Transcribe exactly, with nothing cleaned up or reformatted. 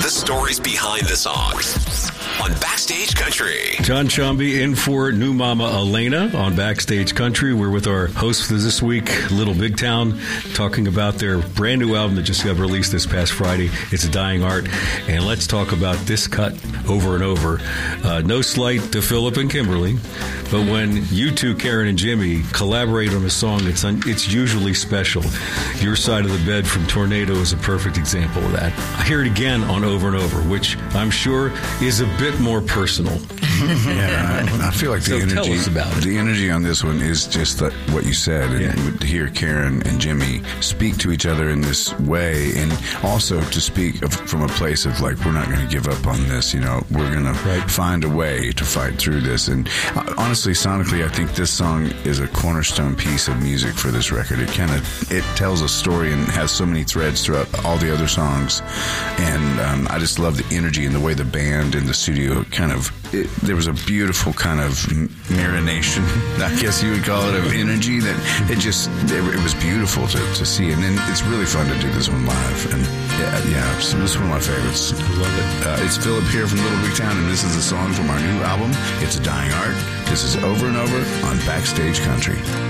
the stories behind the songs on Backstage Country. John Chomby in for new mama Elena on Backstage Country. We're with our host for this week, Little Big Town, talking about their brand new album that just got released this past Friday. It's A Dying Art. And let's talk about this cut over and over. Uh, no slight to Philip and Kimberly, but when you two, Karen and Jimmy, collaborate on a song, it's un- it's usually special. Your Side of the Bed from Tornado is a perfect example of that. I hear it again on Over and Over, which I'm sure is a bit more personal. Yeah, I, I feel like the so energy, tell us about it. the energy on this one is just that, what you said, and Yeah. to hear Karen and Jimmy speak to each other in this way, and also to speak of, from a place of like, we're not going to give up on this. You know, we're going Right. to find a way to fight through this. And uh, honestly, sonically, I think this song is a cornerstone piece of music for this record. It kind of it tells a story and has so many threads throughout all the other songs, and um, I just love the energy and the way the band in the studio kind of. It, there was a beautiful kind of marination, I guess you would call it, of energy that it just, it, it was beautiful to, to see. And then it's really fun to do this one live. And yeah, yeah, so this is one of my favorites. I love it. Uh, it's Philip here from Little Big Town, and this is a song from our new album. It's A Dying Art. This is Over and Over on Backstage Country.